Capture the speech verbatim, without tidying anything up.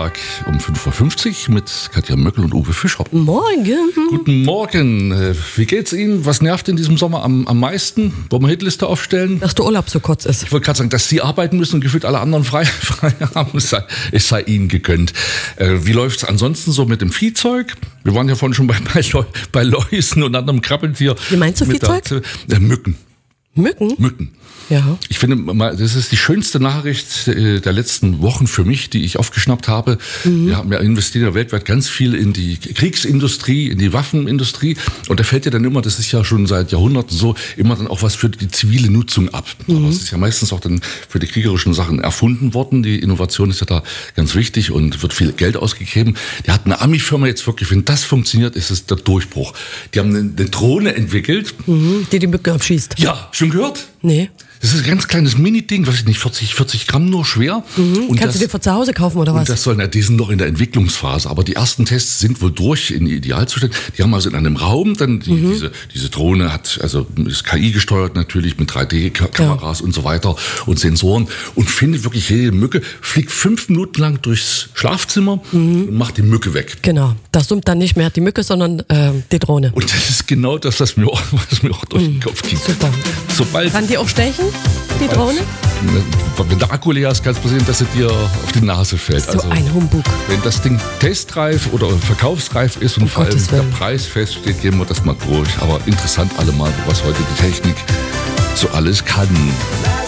Tag um fünf Uhr fünfzig mit Katja Möckel und Uwe Fischer. Morgen. Guten Morgen. Wie geht's Ihnen? Was nervt in diesem Sommer am, am meisten? Wollen wir Hitliste aufstellen? Dass der Urlaub so kurz ist. Ich wollte gerade sagen, dass Sie arbeiten müssen und gefühlt alle anderen frei, frei haben. Es sei, es sei Ihnen gegönnt. Äh, wie läuft's ansonsten so mit dem Viehzeug? Wir waren ja vorhin schon bei, bei, Leu, bei Läusen und anderem Krabbeltier. Wie meinst du mit Viehzeug? Der, äh, Mücken. Mücken? Mücken. Ja. Ich finde, das ist die schönste Nachricht der letzten Wochen für mich, die ich aufgeschnappt habe. Mhm. Wir haben ja investiert ja weltweit ganz viel in die Kriegsindustrie, in die Waffenindustrie. Und da fällt ja dann immer, das ist ja schon seit Jahrhunderten so, immer dann auch was für die zivile Nutzung ab. Mhm. Aber es ist ja meistens auch dann für die kriegerischen Sachen erfunden worden. Die Innovation ist ja da ganz wichtig und wird viel Geld ausgegeben. Die hat eine Ami-Firma jetzt wirklich, wenn das funktioniert, ist es der Durchbruch. Die haben eine, eine Drohne entwickelt. Mhm. Die die Mücken abschießt. Ja, schon gehört? Nee. Das ist ein ganz kleines Mini-Ding, weiß ich nicht, vierzig, vierzig Gramm nur schwer. Mhm. Und Kannst das, du dir für zu Hause kaufen oder was? Und das sollen, ja, die sind noch in der Entwicklungsphase, aber die ersten Tests sind wohl durch in Idealzustand. Die haben also in einem Raum dann, die, mhm. diese, diese Drohne hat, also ist K I gesteuert natürlich mit drei D-Kameras ja. und so weiter und Sensoren und findet wirklich jede Mücke, fliegt fünf Minuten lang durchs Schlafzimmer mhm. und macht die Mücke weg. Genau, da summt dann nicht mehr die Mücke, sondern äh, die Drohne. Und das ist genau das, was mir auch, was mir auch durch mhm. den Kopf geht. Super. Sobald Kann die auch stechen, die Drohne? Wenn der Akku leer ist, kann es passieren, dass sie dir auf die Nase fällt. So also, ein Humbug. Wenn das Ding testreif oder verkaufsreif ist und um vor allem der Preis feststeht, gehen wir das mal durch. Aber interessant allemal, was heute die Technik so alles kann.